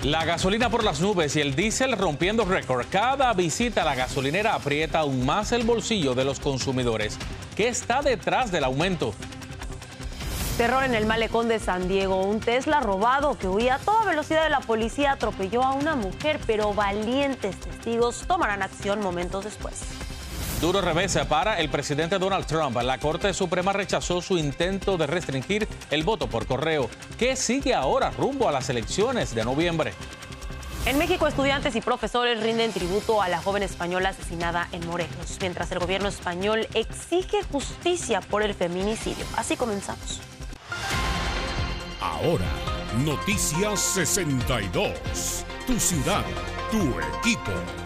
La gasolina por las nubes y el diésel rompiendo récord. Cada visita a la gasolinera aprieta aún más el bolsillo de los consumidores. ¿Qué está detrás del aumento? Terror en el malecón de San Diego. Un Tesla robado que huía a toda velocidad de la policía atropelló a una mujer, pero valientes testigos tomarán acción momentos después. Duro revés para el presidente Donald Trump. La Corte Suprema rechazó su intento de restringir el voto por correo. ¿Qué sigue ahora rumbo a las elecciones de noviembre? En México, estudiantes y profesores rinden tributo a la joven española asesinada en Morelos, mientras el gobierno español exige justicia por el feminicidio. Así comenzamos. Ahora, Noticias 62. Tu ciudad, tu equipo.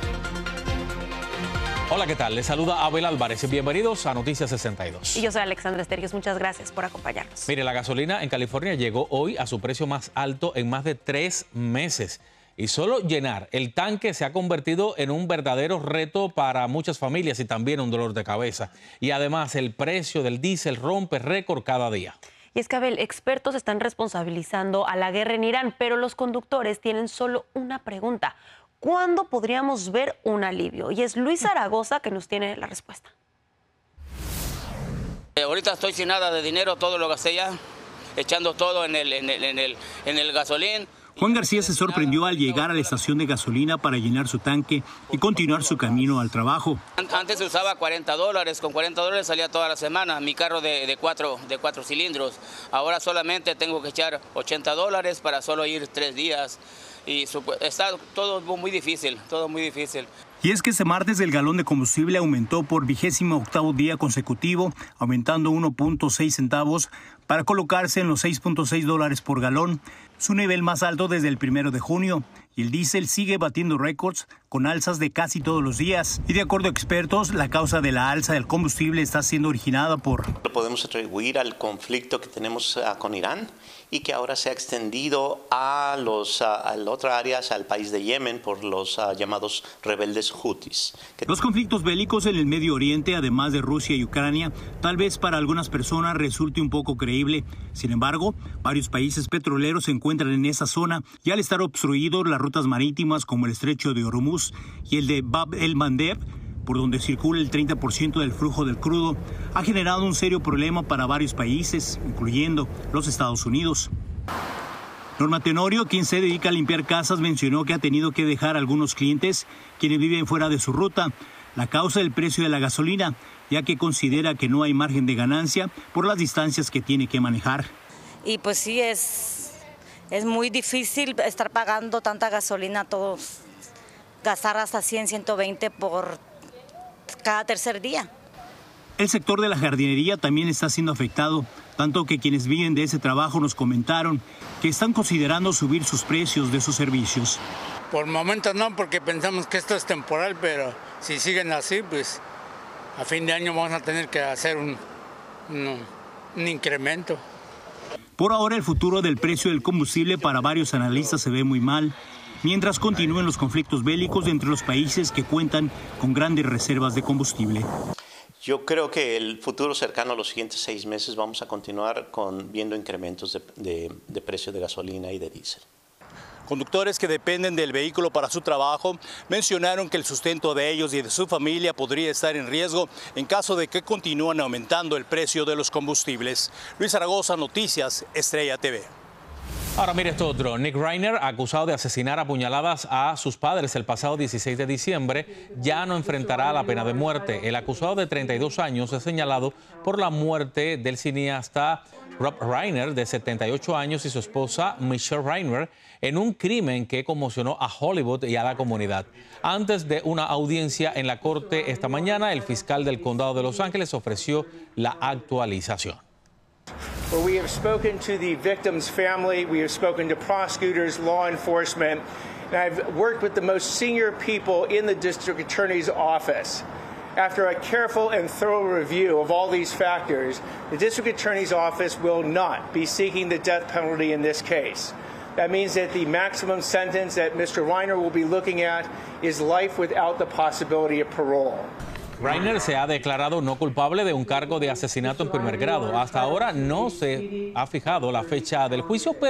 Hola, ¿qué tal? Les saluda Abel Álvarez. Bienvenidos a Noticias 62. Y yo soy Alexandra Estergios. Muchas gracias por acompañarnos. Mire, la gasolina en California llegó hoy a su precio más alto en más de 3 meses. Y solo llenar el tanque se ha convertido en un verdadero reto para muchas familias y también un dolor de cabeza. Y además, el precio del diésel rompe récord cada día. Y es que, Abel, expertos están responsabilizando a la guerra en Irán, pero los conductores tienen solo una pregunta. ¿Cuándo podríamos ver un alivio? Y es Luis Zaragoza que nos tiene la respuesta. Ahorita estoy sin nada de dinero, todo lo gasté ya, echando todo en el gasolín. Juan García se sorprendió al llegar a la estación de gasolina para llenar su tanque y continuar su camino al trabajo. Antes se usaba $40, con $40 salía toda la semana mi carro de cuatro cilindros. Ahora solamente tengo que echar $80 para solo ir 3 días. Y está todo muy difícil, todo muy difícil. Y es que este martes el galón de combustible aumentó por 28º día consecutivo, aumentando 1.6 centavos para colocarse en los $6.6 por galón, su nivel más alto desde el 1 de junio. Y el diésel sigue batiendo récords con alzas de casi todos los días. Y de acuerdo a expertos, la causa de la alza del combustible está siendo originada por... Lo podemos atribuir al conflicto que tenemos con Irán y que ahora se ha extendido a otras áreas, al país de Yemen, por los llamados rebeldes hutis. Los conflictos bélicos en el Medio Oriente, además de Rusia y Ucrania, tal vez para algunas personas resulte un poco creíble. Sin embargo, varios países petroleros se encuentran en esa zona y al estar obstruidos las rutas marítimas como el estrecho de Hormuz y el de Bab el-Mandeb, por donde circula el 30% del flujo del crudo, ha generado un serio problema para varios países, incluyendo los Estados Unidos. Norma Tenorio, quien se dedica a limpiar casas, mencionó que ha tenido que dejar a algunos clientes quienes viven fuera de su ruta. La causa del precio de la gasolina, ya que considera que no hay margen de ganancia por las distancias que tiene que manejar. Y pues sí, es muy difícil estar pagando tanta gasolina, todos gastar hasta 100, 120 por cada tercer día. El sector de la jardinería también está siendo afectado, tanto que quienes viven de ese trabajo nos comentaron que están considerando subir sus precios de sus servicios. Por momentos no, porque pensamos que esto es temporal, pero si siguen así, pues a fin de año vamos a tener que hacer un incremento. Por ahora, el futuro del precio del combustible para varios analistas se ve muy mal, mientras continúen los conflictos bélicos entre los países que cuentan con grandes reservas de combustible. Yo creo que el futuro cercano a los siguientes 6 meses vamos a continuar viendo incrementos de precio de gasolina y de diésel. Conductores que dependen del vehículo para su trabajo mencionaron que el sustento de ellos y de su familia podría estar en riesgo en caso de que continúen aumentando el precio de los combustibles. Luis Zaragoza, Noticias Estrella TV. Ahora mire esto otro. Nick Reiner, acusado de asesinar a puñaladas a sus padres el pasado 16 de diciembre, ya no enfrentará la pena de muerte. El acusado de 32 años es señalado por la muerte del cineasta Rob Reiner, de 78 años, y su esposa Michelle Reiner, en un crimen que conmocionó a Hollywood y a la comunidad. Antes de una audiencia en la corte esta mañana, el fiscal del condado de Los Ángeles ofreció la actualización. Where we have spoken to the victim's family, we have spoken to prosecutors, law enforcement, and I've worked with the most senior people in the district attorney's office. After a careful and thorough review of all these factors, the district attorney's office will not be seeking the death penalty in this case. That means that the maximum sentence that Mr. Reiner will be looking at is life without the possibility of parole. Reiner se ha declarado no culpable de un cargo de asesinato en primer grado. Hasta ahora no se ha fijado la fecha del juicio, pero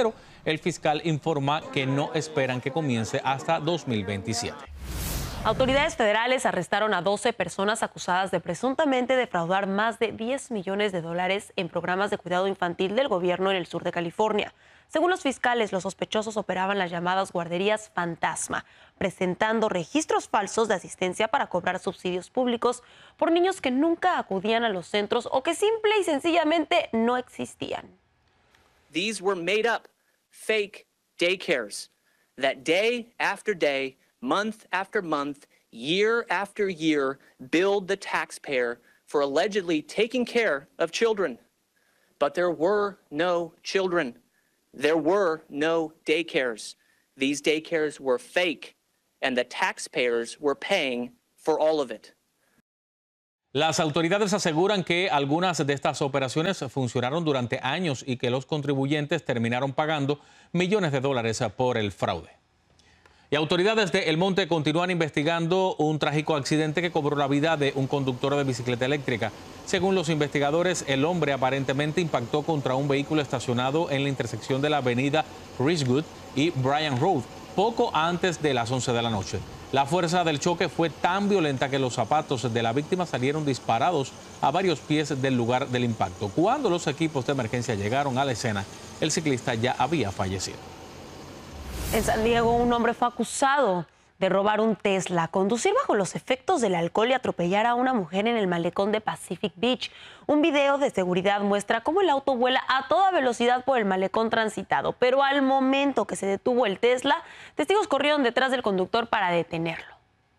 El fiscal informa que no esperan que comience hasta 2027. Autoridades federales arrestaron a 12 personas acusadas de presuntamente defraudar más de $10 millones en programas de cuidado infantil del gobierno en el sur de California. Según los fiscales, los sospechosos operaban las llamadas guarderías fantasma, presentando registros falsos de asistencia para cobrar subsidios públicos por niños que nunca acudían a los centros o que simple y sencillamente no existían. These were made up, fake daycares that day after day, month after month, year after year, billed the taxpayer for allegedly taking care of children. But there were no children. There were no daycares. These daycares were fake, and the taxpayers were paying for all of it. Las autoridades aseguran que algunas de estas operaciones funcionaron durante años y que los contribuyentes terminaron pagando millones de dólares por el fraude. Y autoridades de El Monte continúan investigando un trágico accidente que cobró la vida de un conductor de bicicleta eléctrica. Según los investigadores, el hombre aparentemente impactó contra un vehículo estacionado en la intersección de la avenida Ridgewood y Bryan Road, poco antes de las 11 de la noche. La fuerza del choque fue tan violenta que los zapatos de la víctima salieron disparados a varios pies del lugar del impacto. Cuando los equipos de emergencia llegaron a la escena, el ciclista ya había fallecido. En San Diego, un hombre fue acusado de robar un Tesla, conducir bajo los efectos del alcohol y atropellar a una mujer en el malecón de Pacific Beach. Un video de seguridad muestra cómo el auto vuela a toda velocidad por el malecón transitado, pero al momento que se detuvo el Tesla, testigos corrieron detrás del conductor para detenerlo.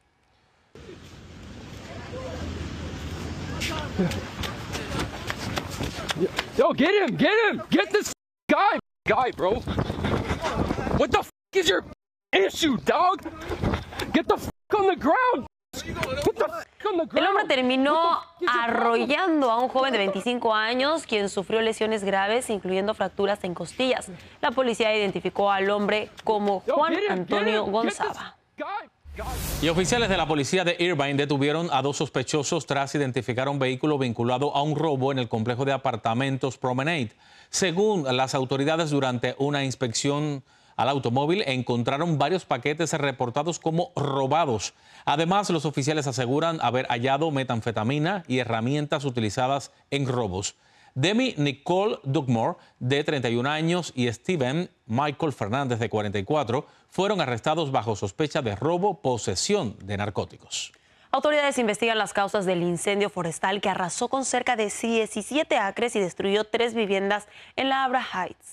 Yo, get him! Get this guy, bro! What the is your issue, dog? Get the on the ground. El hombre terminó arrollando a un joven de 25 años, quien sufrió lesiones graves, incluyendo fracturas en costillas. La policía identificó al hombre como Juan Antonio Gonzaga. Y oficiales de la policía de Irvine detuvieron a 2 sospechosos tras identificar un vehículo vinculado a un robo en el complejo de apartamentos Promenade. Según las autoridades, durante una inspección al automóvil encontraron varios paquetes reportados como robados. Además, los oficiales aseguran haber hallado metanfetamina y herramientas utilizadas en robos. Demi Nicole Dugmore, de 31 años, y Steven Michael Fernández, de 44, fueron arrestados bajo sospecha de robo, posesión de narcóticos. Autoridades investigan las causas del incendio forestal que arrasó con cerca de 17 acres y destruyó 3 viviendas en la Abra Heights.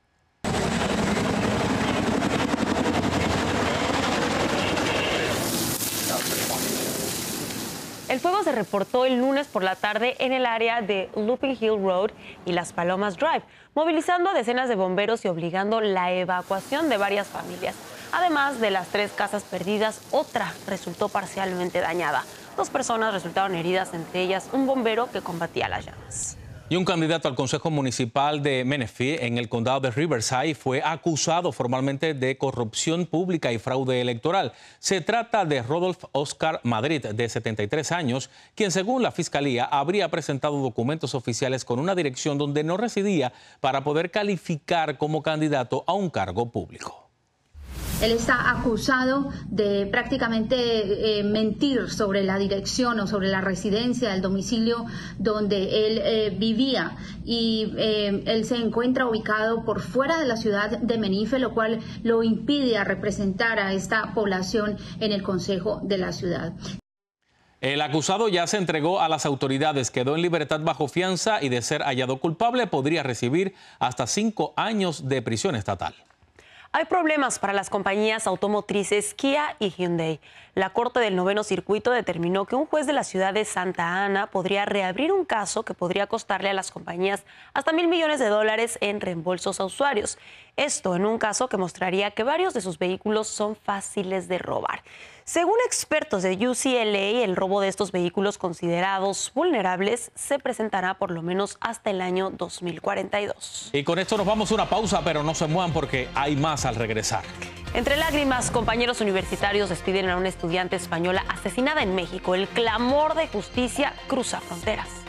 El fuego se reportó el lunes por la tarde en el área de Looping Hill Road y Las Palomas Drive, movilizando a decenas de bomberos y obligando la evacuación de varias familias. Además de las 3 casas perdidas, otra resultó parcialmente dañada. 2 personas resultaron heridas, entre ellas un bombero que combatía las llamas. Y un candidato al Consejo Municipal de Menifee, en el condado de Riverside, fue acusado formalmente de corrupción pública y fraude electoral. Se trata de Rodolph Oscar Madrid, de 73 años, quien, según la Fiscalía, habría presentado documentos oficiales con una dirección donde no residía para poder calificar como candidato a un cargo público. Él está acusado de prácticamente mentir sobre la dirección o sobre la residencia, el domicilio donde él vivía. Y él se encuentra ubicado por fuera de la ciudad de Menifee, lo cual lo impide a representar a esta población en el Consejo de la ciudad. El acusado ya se entregó a las autoridades, quedó en libertad bajo fianza y, de ser hallado culpable, podría recibir hasta 5 años de prisión estatal. Hay problemas para las compañías automotrices Kia y Hyundai. La Corte del Noveno Circuito determinó que un juez de la ciudad de Santa Ana podría reabrir un caso que podría costarle a las compañías hasta $1.000 millones en reembolsos a usuarios. Esto en un caso que mostraría que varios de sus vehículos son fáciles de robar. Según expertos de UCLA, el robo de estos vehículos considerados vulnerables se presentará por lo menos hasta el año 2042. Y con esto nos vamos a una pausa, pero no se muevan porque hay más al regresar. Entre lágrimas, compañeros universitarios despiden a una estudiante española asesinada en México. El clamor de justicia cruza fronteras.